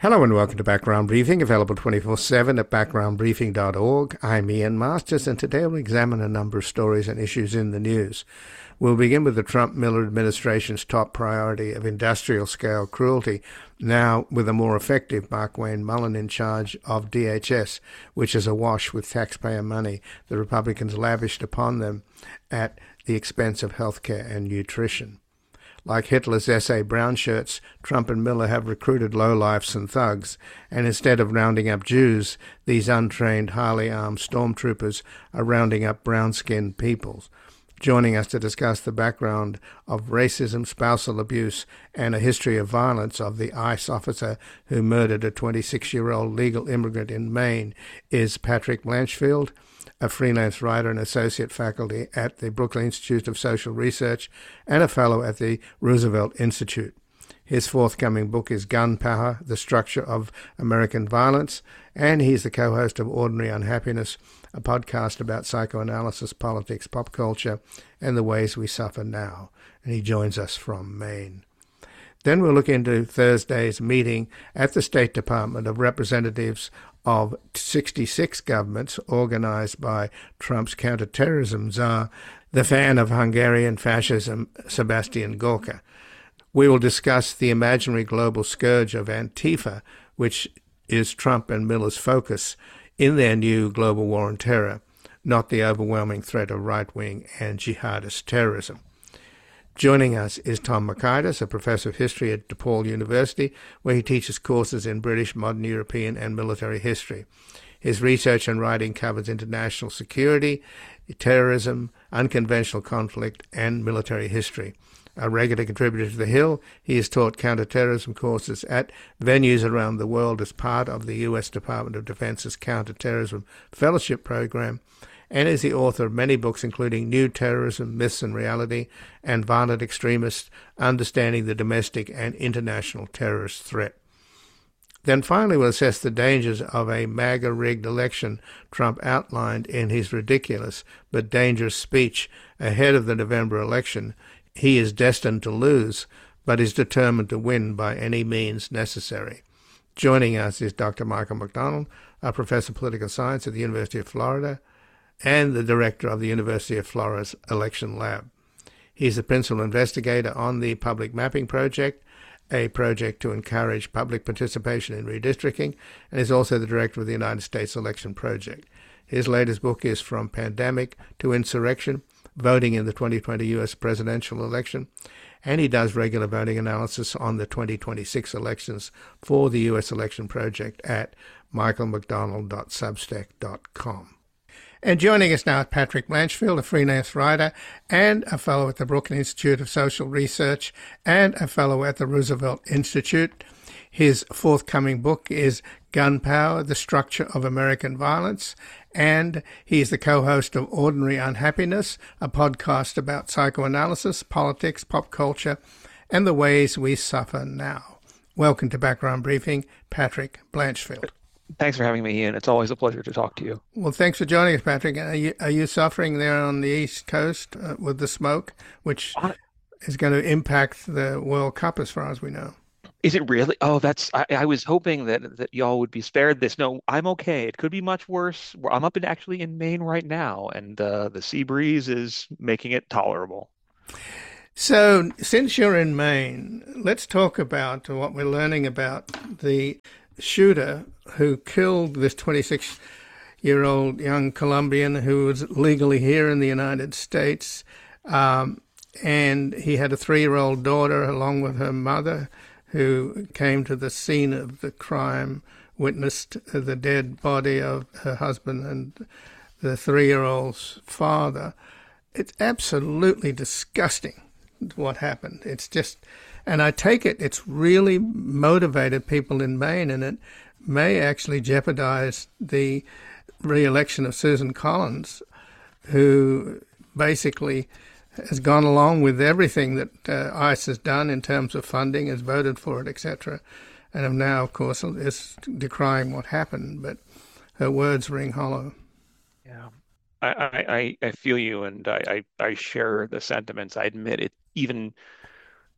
Hello and welcome to Background Briefing, available 24/7 at backgroundbriefing.org. I'm Ian Masters, and today we'll examine a number of stories and issues in the news. We'll begin with the Trump-Miller administration's top priority of industrial-scale cruelty, now with a more effective Mark Wayne Mullin in charge of DHS, which is awash with taxpayer money the Republicans lavished upon them at the expense of healthcare and nutrition. Like Hitler's SA brown shirts, Trump and Miller have recruited lowlifes and thugs, and instead of rounding up Jews, these untrained, highly armed stormtroopers are rounding up brown-skinned peoples. Joining us to discuss the background of racism, spousal abuse, and a history of violence of the ICE officer who murdered a 26-year-old legal immigrant in Maine is Patrick Blanchfield, a freelance writer and associate faculty at the Brooklyn Institute of Social Research and a fellow at the Roosevelt Institute. His forthcoming book is Gunpowder: The Structure of American Violence, and he's the co-host of Ordinary Unhappiness, a podcast about psychoanalysis, politics, pop culture, and the ways we suffer now. And he joins us from Maine. Then we'll look into Thursday's meeting at the State Department of representatives of 66 governments organized by Trump's counterterrorism czar, the fan of Hungarian fascism, Sebastian Gorka. We will discuss the imaginary global scourge of Antifa, which is Trump and Miller's focus in their new global war on terror, not the overwhelming threat of right-wing and jihadist terrorism. Joining us is Tom Mockaitis, a professor of history at DePaul University, where he teaches courses in British, modern European, and military history. His research and writing covers international security, terrorism, unconventional conflict, and military history. A regular contributor to The Hill, he has taught counterterrorism courses at venues around the world as part of the U.S. Department of Defense's Counterterrorism Fellowship Program, and is the author of many books including New Terrorism, Myths and Reality, and Violent Extremists, Understanding the Domestic and International Terrorist Threat. Then finally we'll assess the dangers of a MAGA-rigged election Trump outlined in his ridiculous but dangerous speech ahead of the November election. He is destined to lose, but is determined to win by any means necessary. Joining us is Dr. Michael McDonald, a professor of political science at the University of Florida, and the director of the University of Florida's Election Lab. He's the principal investigator on the Public Mapping Project, a project to encourage public participation in redistricting, and is also the director of the United States Election Project. His latest book is From Pandemic to Insurrection: Voting in the 2020 U.S. Presidential Election, and he does regular voting analysis on the 2026 elections for the U.S. Election Project at michaelmcdonald.substack.com. And joining us now is Patrick Blanchfield, a freelance writer and a fellow at the Brooklyn Institute of Social Research and a fellow at the Roosevelt Institute. His forthcoming book is Gunpowder: The Structure of American Violence, and he's the co-host of Ordinary Unhappiness, a podcast about psychoanalysis, politics, pop culture, and the ways we suffer now. Welcome to Background Briefing, Patrick Blanchfield. Thanks for having me, Ian. It's always a pleasure to talk to you. Well, thanks for joining us, Patrick. Are you suffering there on the East Coast with the smoke, which is going to impact the World Cup as far as we know? Is it really? Oh, I was hoping that y'all would be spared this. No, I'm okay. It could be much worse. I'm up actually in Maine right now, and the sea breeze is making it tolerable. So, since you're in Maine, let's talk about what we're learning about the shooter who killed this 26-year-old young Colombian who was legally here in the United States. And he had a 3-year-old daughter along with her mother who came to the scene of the crime, witnessed the dead body of her husband and the 3-year-old's father. It's absolutely disgusting what happened. It's just, and I take it's really motivated people in Maine, and it may actually jeopardize the re-election of Susan Collins, who basically has gone along with everything that ICE has done in terms of funding, has voted for it, etc., and now, of course, is decrying what happened, but her words ring hollow. Yeah, I feel you, and I share the sentiments. I admit it, even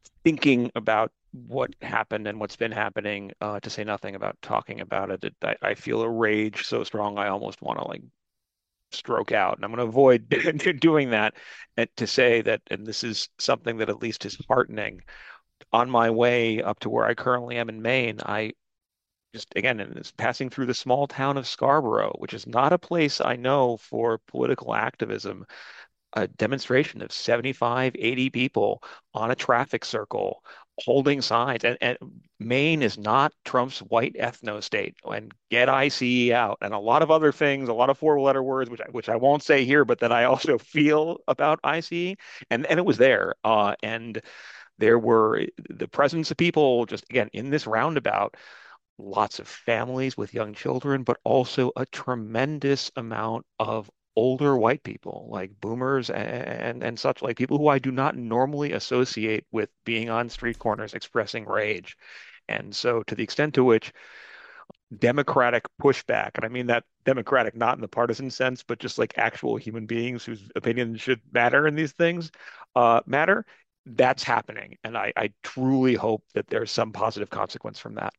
thinking about what happened and what's been happening, to say nothing about talking about it, I feel a rage so strong I almost want to like stroke out. And I'm going to avoid doing that, and to say that, and this is something that at least is heartening, on my way up to where I currently am in Maine, I just, again, and it's passing through the small town of Scarborough, which is not a place I know for political activism, a demonstration of 75, 80 people on a traffic circle holding signs. And Maine is not Trump's white ethno state. And get ICE out, and a lot of other things, a lot of four-letter words, which I won't say here, but that I also feel about ICE. And it was there. And there were the presence of people just, again, in this roundabout, lots of families with young children, but also a tremendous amount of older white people like boomers and such, like people who I do not normally associate with being on street corners expressing rage. And so to the extent to which democratic pushback, and I mean that democratic not in the partisan sense, but just like actual human beings whose opinions should matter in these things, matter, that's happening. And I truly hope that there's some positive consequence from that.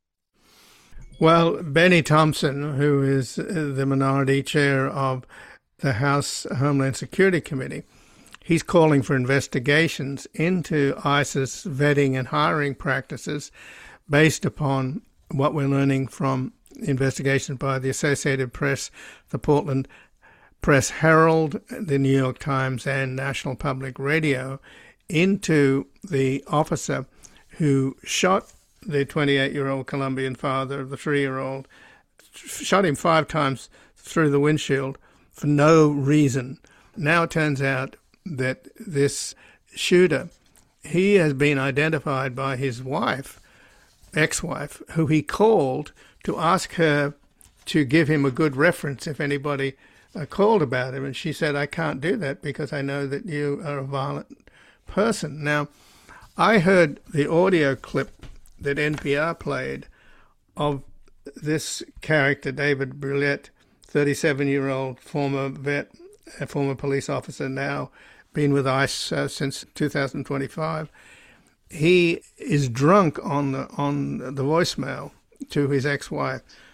Well, Benny Thompson, who is the minority chair of the House Homeland Security Committee, he's calling for investigations into ISIS vetting and hiring practices based upon what we're learning from investigations by the Associated Press, the Portland Press Herald, the New York Times, and National Public Radio into the officer who shot the 28-year-old Colombian father of the 3-year-old, shot him 5 times through the windshield for no reason. Now it turns out that this shooter, he has been identified by his wife, ex-wife, who he called to ask her to give him a good reference if anybody called about him. And she said, I can't do that because I know that you are a violent person. Now, I heard the audio clip that NPR played of this character, David Brulette, 37-year-old former vet, a former police officer, now been with ICE since 2025. He is drunk on the voicemail to his ex-wife,